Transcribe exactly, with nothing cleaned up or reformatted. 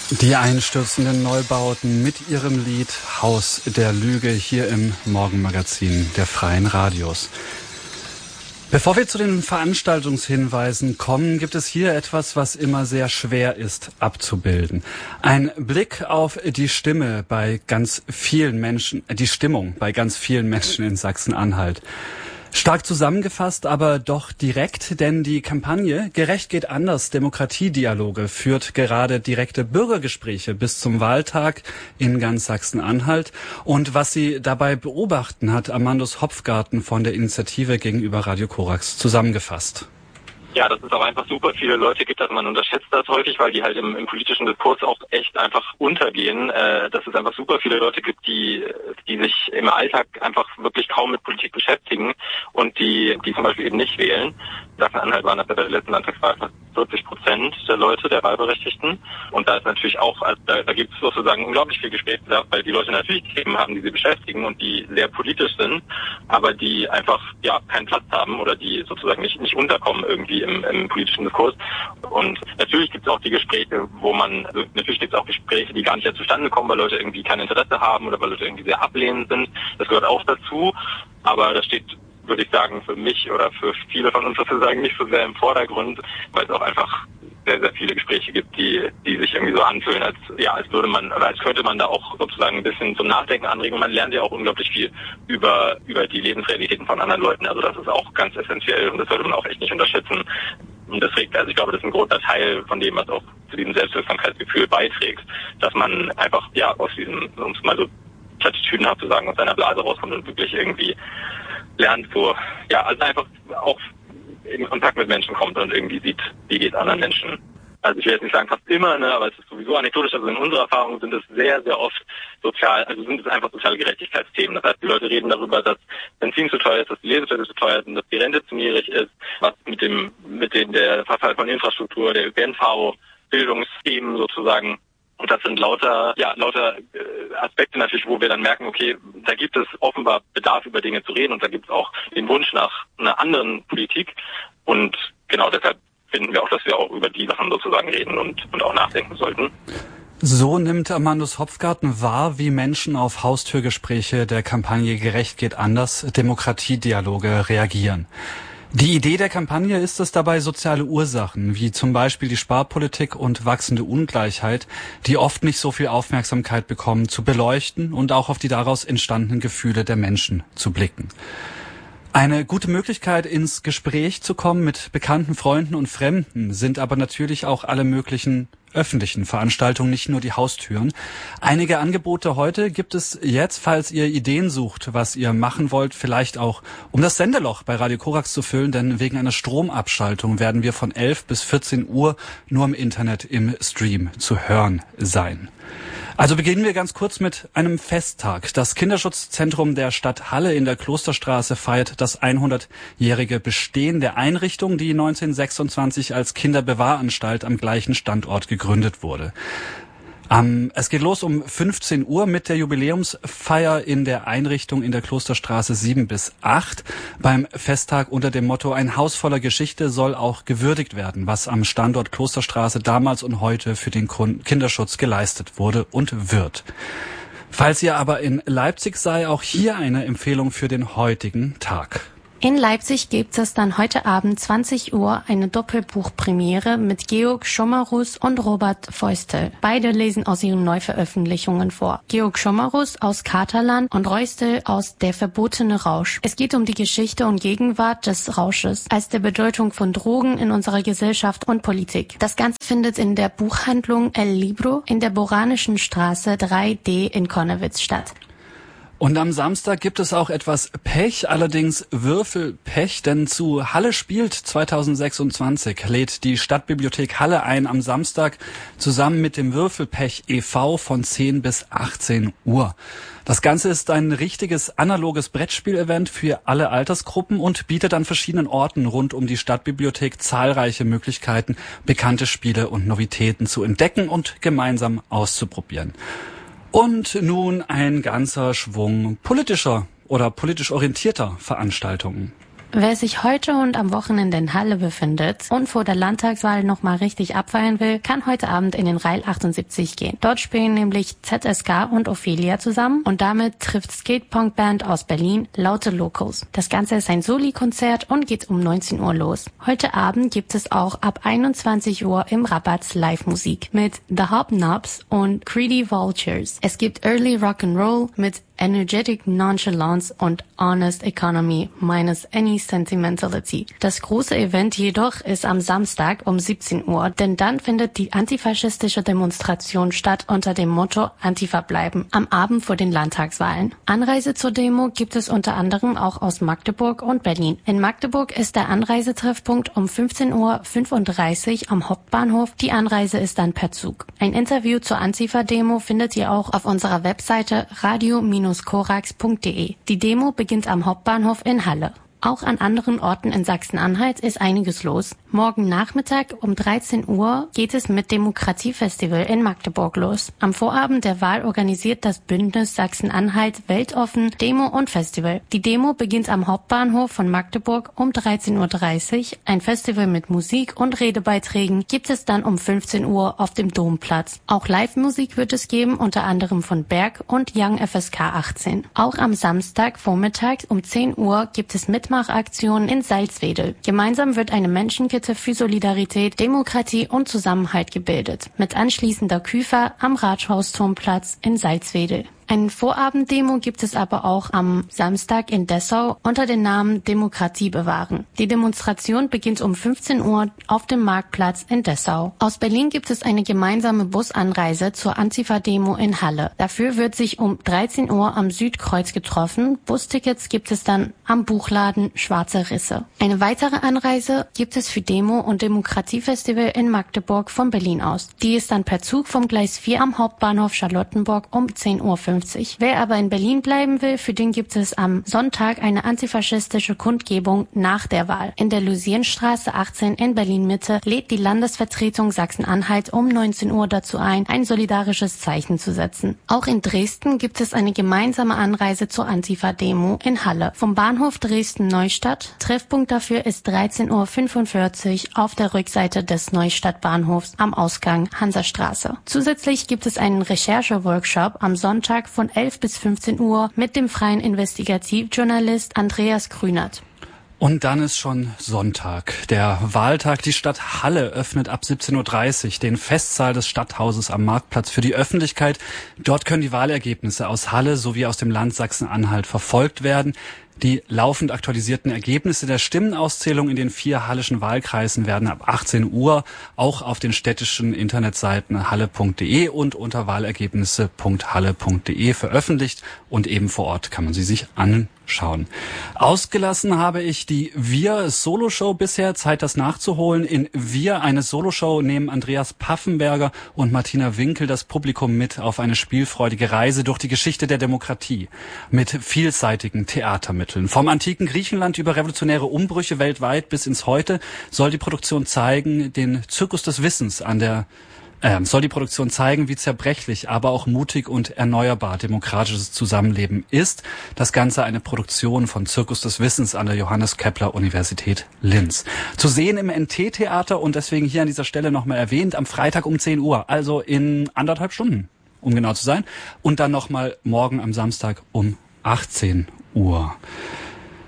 Die einstürzenden Neubauten mit ihrem Lied Haus der Lüge hier im Morgenmagazin der Freien Radios. Bevor wir zu den Veranstaltungshinweisen kommen, gibt es hier etwas, was immer sehr schwer ist abzubilden. Ein Blick auf die Stimme bei ganz vielen Menschen, die Stimmung bei ganz vielen Menschen in Sachsen-Anhalt. Stark zusammengefasst, aber doch direkt, denn die Kampagne Gerecht geht anders, Demokratiedialoge führt gerade direkte Bürgergespräche bis zum Wahltag in ganz Sachsen-Anhalt. Und was sie dabei beobachten, hat Amandus Hopfgarten von der Initiative gegenüber Radio Korax zusammengefasst. Ja, dass es auch einfach super viele Leute gibt, dass man unterschätzt das häufig, weil die halt im, im politischen Diskurs auch echt einfach untergehen, äh, dass es einfach super viele Leute gibt, die die sich im Alltag einfach wirklich kaum mit Politik beschäftigen und die die zum Beispiel eben nicht wählen. Sachsen-Anhalt waren das bei der letzten Landtagswahl fast vierzig Prozent der Leute, der Wahlberechtigten. Und da ist natürlich auch, also da, da gibt es sozusagen unglaublich viel Gesprächsbedarf, weil die Leute natürlich Themen haben, die sie beschäftigen und die sehr politisch sind, aber die einfach ja keinen Platz haben oder die sozusagen nicht nicht unterkommen irgendwie im, im politischen Diskurs. Und natürlich gibt es auch die Gespräche, wo man, also natürlich gibt es auch Gespräche, die gar nicht erst zustande kommen, weil Leute irgendwie kein Interesse haben oder weil Leute irgendwie sehr ablehnend sind. Das gehört auch dazu. Aber das steht, würde ich sagen, für mich oder für viele von uns sozusagen nicht so sehr im Vordergrund, weil es auch einfach sehr, sehr viele Gespräche gibt, die die sich irgendwie so anfühlen, als ja, als würde man oder als könnte man da auch sozusagen ein bisschen zum Nachdenken anregen. Und man lernt ja auch unglaublich viel über über die Lebensrealitäten von anderen Leuten. Also das ist auch ganz essentiell und das sollte man auch echt nicht unterschätzen. Und das regt, also ich glaube, das ist ein großer Teil von dem, was auch zu diesem Selbstwirksamkeitsgefühl beiträgt, dass man einfach ja aus diesem, um es mal so plattitüdenhaft zu sagen, aus seiner Blase rauskommt und wirklich irgendwie lernt, so ja, also einfach auch in Kontakt mit Menschen kommt und irgendwie sieht, wie geht anderen Menschen. Also ich will jetzt nicht sagen fast immer, ne, aber es ist sowieso anekdotisch, also in unserer Erfahrung sind es sehr, sehr oft sozial, also sind es einfach soziale Gerechtigkeitsthemen. Das heißt, die Leute reden darüber, dass Benzin zu teuer ist, dass die Lebensmittel zu teuer sind, dass die Rente zu niedrig ist, was mit dem, mit dem, der Verfall von Infrastruktur, der Ö P N V, Bildungsthemen sozusagen. Und das sind lauter, ja, lauter äh, Aspekte natürlich, wo wir dann merken, okay, da gibt es offenbar Bedarf, über Dinge zu reden und da gibt es auch den Wunsch nach einer anderen Politik. Und genau deshalb finden wir auch, dass wir auch über die Sachen sozusagen reden und, und auch nachdenken sollten. So nimmt Amandus Hopfgarten wahr, wie Menschen auf Haustürgespräche der Kampagne Gerecht geht anders, Demokratiedialoge reagieren. Die Idee der Kampagne ist es dabei, soziale Ursachen, wie zum Beispiel die Sparpolitik und wachsende Ungleichheit, die oft nicht so viel Aufmerksamkeit bekommen, zu beleuchten und auch auf die daraus entstandenen Gefühle der Menschen zu blicken. Eine gute Möglichkeit, ins Gespräch zu kommen mit bekannten Freunden und Fremden, sind aber natürlich auch alle möglichen öffentlichen Veranstaltungen, nicht nur die Haustüren. Einige Angebote heute gibt es jetzt, falls ihr Ideen sucht, was ihr machen wollt, vielleicht auch, um das Sendeloch bei Radio Korax zu füllen, denn wegen einer Stromabschaltung werden wir von elf bis vierzehn Uhr nur im Internet im Stream zu hören sein. Also beginnen wir ganz kurz mit einem Festtag. Das Kinderschutzzentrum der Stadt Halle in der Klosterstraße feiert das hundertjährige Bestehen der Einrichtung, die neunzehnhundertsechsundzwanzig als Kinderbewahranstalt am gleichen Standort gegründet wurde. Um, es geht los um fünfzehn Uhr mit der Jubiläumsfeier in der Einrichtung in der Klosterstraße sieben bis acht. Beim Festtag unter dem Motto Ein Haus voller Geschichte soll auch gewürdigt werden, was am Standort Klosterstraße damals und heute für den Kinderschutz geleistet wurde und wird. Falls ihr aber in Leipzig sei, auch hier eine Empfehlung für den heutigen Tag. In Leipzig gibt es dann heute Abend zwanzig Uhr eine Doppelbuchpremiere mit Georg Schomerus und Robert Feustel. Beide lesen aus ihren Neuveröffentlichungen vor. Georg Schomerus aus Katerland und Reustel aus Der verbotene Rausch. Es geht um die Geschichte und Gegenwart des Rausches als der Bedeutung von Drogen in unserer Gesellschaft und Politik. Das Ganze findet in der Buchhandlung El Libro in der Boranischen Straße drei D in Konnewitz statt. Und am Samstag gibt es auch etwas Pech, allerdings Würfelpech, denn zu Halle spielt zweitausendsechsundzwanzig lädt die Stadtbibliothek Halle ein am Samstag zusammen mit dem Würfelpech e V von zehn bis achtzehn Uhr. Das Ganze ist ein richtiges analoges Brettspiel-Event für alle Altersgruppen und bietet an verschiedenen Orten rund um die Stadtbibliothek zahlreiche Möglichkeiten, bekannte Spiele und Novitäten zu entdecken und gemeinsam auszuprobieren. Und nun ein ganzer Schwung politischer oder politisch orientierter Veranstaltungen. Wer sich heute und am Wochenende in Halle befindet und vor der Landtagswahl nochmal richtig abfeiern will, kann heute Abend in den Rail achtundsiebzig gehen. Dort spielen nämlich Z S K und Ophelia zusammen und damit trifft Skatepunk-Band aus Berlin Laute Locals. Das Ganze ist ein Soli-Konzert und geht um neunzehn Uhr los. Heute Abend gibt es auch ab einundzwanzig Uhr im Rabatz Live-Musik mit The Hobnobs und Greedy Vultures. Es gibt Early Rock'n'Roll mit Energetic Nonchalance und Honest Economy minus any sentimentality. Das große Event jedoch ist am Samstag um siebzehn Uhr, denn dann findet die antifaschistische Demonstration statt unter dem Motto Antifa bleiben am Abend vor den Landtagswahlen. Anreise zur Demo gibt es unter anderem auch aus Magdeburg und Berlin. In Magdeburg ist der Anreisetreffpunkt um fünfzehn Uhr fünfunddreißig am Hauptbahnhof. Die Anreise ist dann per Zug. Ein Interview zur Antifa-Demo findet ihr auch auf unserer Webseite radio korax punkt de. Die Demo beginnt am Hauptbahnhof in Halle. Auch an anderen Orten in Sachsen-Anhalt ist einiges los. Morgen Nachmittag um dreizehn Uhr geht es mit Demokratiefestival in Magdeburg los. Am Vorabend der Wahl organisiert das Bündnis Sachsen-Anhalt weltoffen Demo und Festival. Die Demo beginnt am Hauptbahnhof von Magdeburg um dreizehn Uhr dreißig. Ein Festival mit Musik und Redebeiträgen gibt es dann um fünfzehn Uhr auf dem Domplatz. Auch Live-Musik wird es geben, unter anderem von Berg und Young F S K achtzehn. Auch am Samstag vormittags um zehn Uhr gibt es Mitmachaktionen in Salzwedel. Gemeinsam wird eine Menschenkette für Solidarität, Demokratie und Zusammenhalt gebildet. Mit anschließender Küfer am Rathausturmplatz in Salzwedel. Eine Vorabenddemo gibt es aber auch am Samstag in Dessau unter dem Namen Demokratie bewahren. Die Demonstration beginnt um fünfzehn Uhr auf dem Marktplatz in Dessau. Aus Berlin gibt es eine gemeinsame Busanreise zur Antifa-Demo in Halle. Dafür wird sich um dreizehn Uhr am Südkreuz getroffen. Bustickets gibt es dann am Buchladen Schwarze Risse. Eine weitere Anreise gibt es für Demo und Demokratiefestival in Magdeburg von Berlin aus. Die ist dann per Zug vom Gleis vier am Hauptbahnhof Charlottenburg um zehn Uhr fünfzig. Wer aber in Berlin bleiben will, für den gibt es am Sonntag eine antifaschistische Kundgebung nach der Wahl. In der Lusienstraße achtzehn in Berlin-Mitte lädt die Landesvertretung Sachsen-Anhalt um neunzehn Uhr dazu ein, ein solidarisches Zeichen zu setzen. Auch in Dresden gibt es eine gemeinsame Anreise zur Antifa-Demo in Halle. Vom Bahnhof Dresden-Neustadt. Treffpunkt dafür ist dreizehn Uhr fünfundvierzig auf der Rückseite des Neustadt-Bahnhofs am Ausgang Hansastraße. Zusätzlich gibt es einen Recherche-Workshop am Sonntag von elf bis fünfzehn Uhr mit dem freien Investigativjournalist Andreas Grünert. Und dann ist schon Sonntag, der Wahltag. Die Stadt Halle öffnet ab siebzehn Uhr dreißig den Festsaal des Stadthauses am Marktplatz für die Öffentlichkeit. Dort können die Wahlergebnisse aus Halle sowie aus dem Land Sachsen-Anhalt verfolgt werden. Die laufend aktualisierten Ergebnisse der Stimmenauszählung in den vier hallischen Wahlkreisen werden ab achtzehn Uhr auch auf den städtischen Internetseiten halle punkt de und unter wahlergebnisse punkt halle punkt de veröffentlicht und eben vor Ort kann man sie sich anschauen. Ausgelassen habe ich die Wir-Solo-Show bisher, Zeit das nachzuholen. In Wir, eine Solo-Show, nehmen Andreas Paffenberger und Martina Winkel das Publikum mit auf eine spielfreudige Reise durch die Geschichte der Demokratie mit vielseitigen Theatermitteln. Vom antiken Griechenland über revolutionäre Umbrüche weltweit bis ins Heute soll die Produktion zeigen, den Zirkus des Wissens an der äh, soll die Produktion zeigen, wie zerbrechlich, aber auch mutig und erneuerbar demokratisches Zusammenleben ist. Das Ganze eine Produktion von Zirkus des Wissens an der Johannes Kepler Universität Linz. Zu sehen im N T-Theater und deswegen hier an dieser Stelle nochmal erwähnt, am Freitag um zehn Uhr, also in anderthalb Stunden, um genau zu sein. Und dann nochmal morgen am Samstag um achtzehn Uhr.